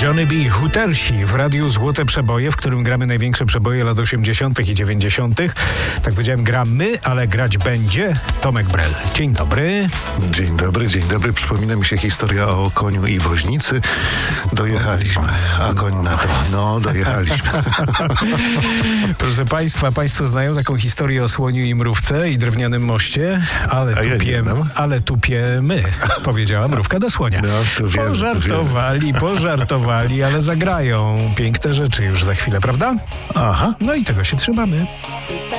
Johnny B. Hootersi w Radiu Złote Przeboje, w którym gramy największe przeboje lat 80. i 90. Tak powiedziałem, gramy, ale grać będzie Tomek Brel. Dzień dobry. Dzień dobry, dzień dobry. Przypomina mi się historia o koniu i woźnicy. Dojechaliśmy, a koń na to. No, dojechaliśmy. Proszę Państwa, Państwo znają taką historię o słoniu i mrówce i drewnianym moście, ale tupiemy, powiedziała mrówka do słonia. No, to wiemy, Pożartowali, ale zagrają piękne rzeczy już za chwilę, prawda? Aha. No i tego się trzymamy.